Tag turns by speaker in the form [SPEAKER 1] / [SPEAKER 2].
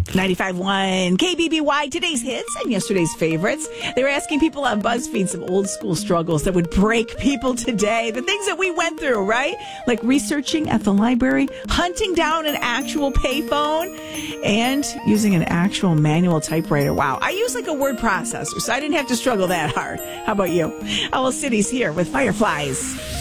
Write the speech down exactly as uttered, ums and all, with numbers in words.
[SPEAKER 1] ninety-five point one K B B Y, today's hits and yesterday's favorites. They were asking people on BuzzFeed some old school struggles that would break people today. The things that we went through, right? Like researching at the library, hunting down an actual payphone, and using an actual manual typewriter. Wow. I use like a word processor, so I didn't have to struggle that hard. How about you? Owl City's here with Fireflies.